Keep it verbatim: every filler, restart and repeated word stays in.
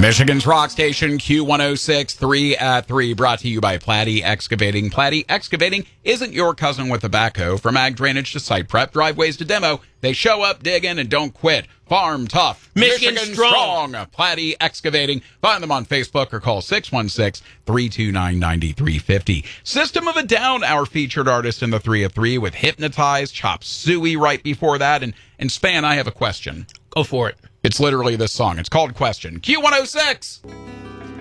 Michigan's rock station, Q one oh six, three at three, brought to you by Platte Excavating. Platte Excavating isn't your cousin with a backhoe. From ag drainage to site prep, driveways to demo, they show up, dig in, and don't quit. Farm tough. Michigan, Michigan strong. strong. Platte Excavating. Find them on Facebook or call six one six, three two nine, nine three five zero. System of a Down, our featured artist in the three at three, with Hypnotize, Chop Suey right before that. And, and Span, I have a question. Go for it. It's literally this song. It's called Question. Q one oh six.